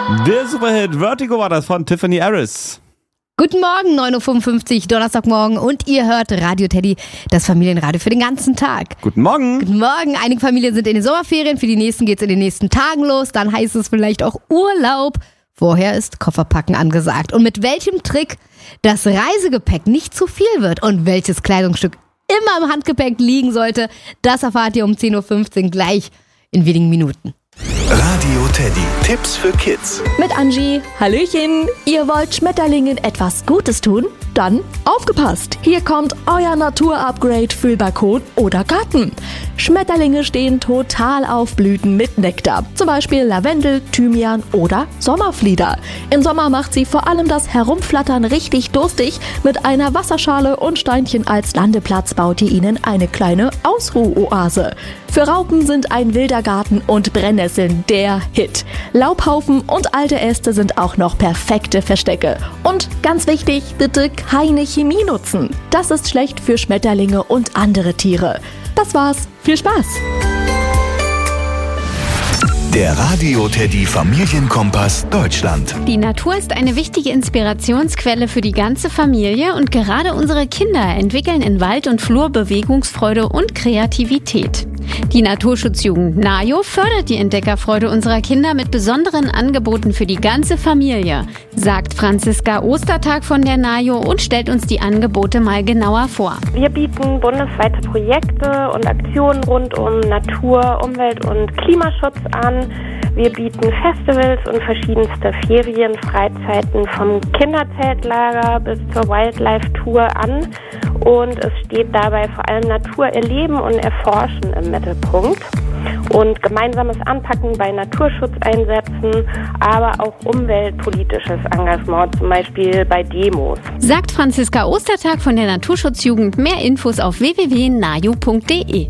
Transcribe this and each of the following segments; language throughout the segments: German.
Der Superhit Vertigo war das von Tiffany Harris. Guten Morgen, 9.55 Uhr, Donnerstagmorgen und ihr hört Radio Teddy, das Familienradio für den ganzen Tag. Guten Morgen. Guten Morgen, einige Familien sind in den Sommerferien, für die nächsten geht's in den nächsten Tagen los, dann heißt es vielleicht auch Urlaub. Vorher ist Kofferpacken angesagt. Und mit welchem Trick das Reisegepäck nicht zu viel wird und welches Kleidungsstück immer im Handgepäck liegen sollte, das erfahrt ihr um 10.15 Uhr gleich in wenigen Minuten. Radio Teddy. Tipps für Kids. Mit Angie. Hallöchen. Ihr wollt Schmetterlingen etwas Gutes tun? Dann aufgepasst. Hier kommt euer Natur-Upgrade für Balkon oder Garten. Schmetterlinge stehen total auf Blüten mit Nektar. Zum Beispiel Lavendel, Thymian oder Sommerflieder. Im Sommer macht sie vor allem das Herumflattern richtig durstig. Mit einer Wasserschale und Steinchen als Landeplatz baut ihr ihnen eine kleine Ausruhoase. Für Raupen sind ein wilder Garten und Brennnesseln der Hit. Laubhaufen und alte Äste sind auch noch perfekte Verstecke. Und ganz wichtig, bitte keine Chemie nutzen. Das ist schlecht für Schmetterlinge und andere Tiere. Das war's. Viel Spaß! Der Radio Teddy Familienkompass Deutschland. Die Natur ist eine wichtige Inspirationsquelle für die ganze Familie und gerade unsere Kinder entwickeln in Wald und Flur Bewegungsfreude und Kreativität. Die Naturschutzjugend NAJO fördert die Entdeckerfreude unserer Kinder mit besonderen Angeboten für die ganze Familie, sagt Franziska Ostertag von der NAJO und stellt uns die Angebote mal genauer vor. Wir bieten bundesweite Projekte und Aktionen rund um Natur, Umwelt und Klimaschutz an. Wir bieten Festivals und verschiedenste Ferienfreizeiten vom Kinderzeltlager bis zur Wildlife-Tour an. Und es steht dabei vor allem Natur erleben und erforschen im Mittelpunkt. Und gemeinsames Anpacken bei Naturschutzeinsätzen, aber auch umweltpolitisches Engagement, zum Beispiel bei Demos. Sagt Franziska Ostertag von der Naturschutzjugend. Mehr Infos auf www.naju.de.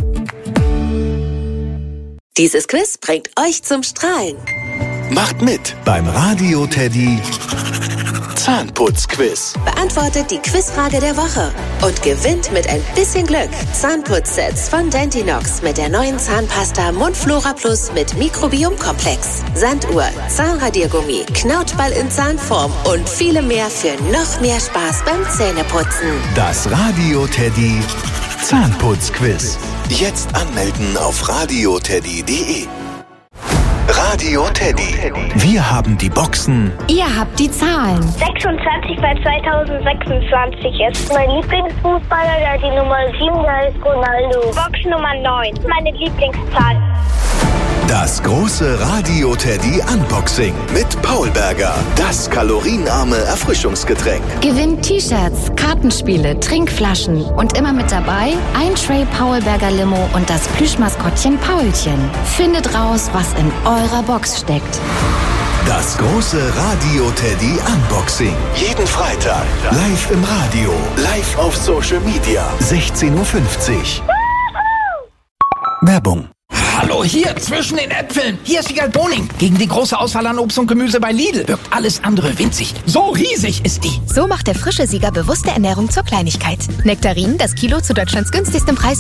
Dieses Quiz bringt euch zum Strahlen. Macht mit beim Radio Teddy Zahnputzquiz. Beantwortet die Quizfrage der Woche und gewinnt mit ein bisschen Glück Zahnputzsets von Dentinox mit der neuen Zahnpasta Mundflora Plus mit Mikrobiomkomplex, Sanduhr, Zahnradiergummi, Knautschball in Zahnform und viele mehr für noch mehr Spaß beim Zähneputzen. Das Radio Teddy Zahnputzquiz. Jetzt anmelden auf radioteddy.de. Radio Teddy. Wir haben die Boxen. Ihr habt die Zahlen. 26 bei 2026 ist mein Lieblingsfußballer, der die Nummer 7 heißt Ronaldo. Box Nummer 9, meine Lieblingszahl. Das große Radio Teddy Unboxing mit Paul Berger. Das kalorienarme Erfrischungsgetränk. Gewinnt T-Shirts, Kartenspiele, Trinkflaschen und immer mit dabei ein Tray Paul Berger Limo und das Plüschmaskottchen Paulchen. Findet raus, was in eurer Box steckt. Das große Radio Teddy Unboxing. Jeden Freitag. Live im Radio. Live auf Social Media. 16.50 Uhr. Werbung. Hallo, hier zwischen den Äpfeln. Hier ist Wiegald Boning. Gegen die große Auswahl an Obst und Gemüse bei Lidl wirkt alles andere winzig. So riesig ist die. So macht der frische Sieger bewusste Ernährung zur Kleinigkeit. Nektarin, das Kilo zu Deutschlands günstigstem Preis.